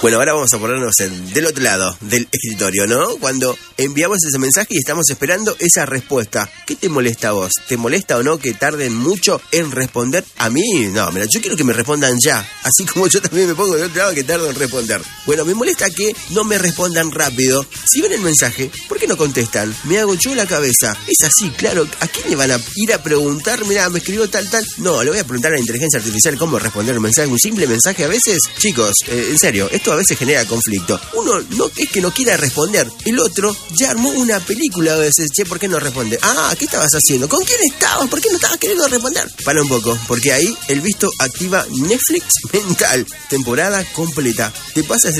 Bueno, ahora vamos a ponernos del otro lado del escritorio, ¿no? Cuando enviamos ese mensaje y estamos esperando esa respuesta. ¿Qué te molesta a vos? ¿Te molesta o no que tarden mucho en responder? A mí, no, mira, yo quiero que me respondan ya. Así como yo también me pongo del otro lado que tardo en responder. Bueno, me molesta que no me respondan rápido. Si ven el mensaje, ¿por qué no contestan? Me hago yo la cabeza. Es así, claro. ¿A quién le van a ir a preguntar? Mira, me escribió tal? No, le voy a preguntar a la inteligencia artificial cómo responder un mensaje. Un simple mensaje a veces. Chicos, en serio, esto a veces genera conflicto. Uno no es que no quiera responder. El otro ya armó una película a veces. Che, ¿por qué no responde? Ah, ¿qué estabas haciendo? ¿Con quién estabas? ¿Por qué no estabas queriendo responder? Para un poco, porque ahí el visto activa Netflix mental. Temporada completa. Te pasas